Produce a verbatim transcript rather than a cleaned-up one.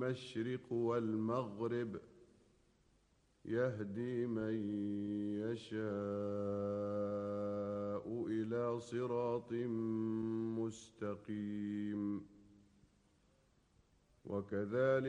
المشرق والمغرب يهدي من يشاء إلى صراط مستقيم. وكذلك